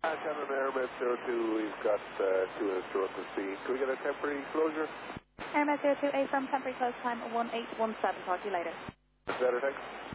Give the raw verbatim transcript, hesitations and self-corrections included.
Shannon, Airmet zero two, we've got uh, two minutes to run to speed. Can we get a temporary closure? Airmet zero two, A from temporary close time one eight one seven. Talk to you later. Better, thanks.